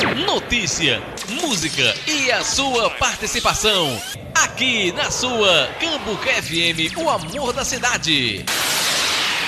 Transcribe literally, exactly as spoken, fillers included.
Notícia, música e a sua participação. Aqui na sua Cambuca F M, o amor da cidade.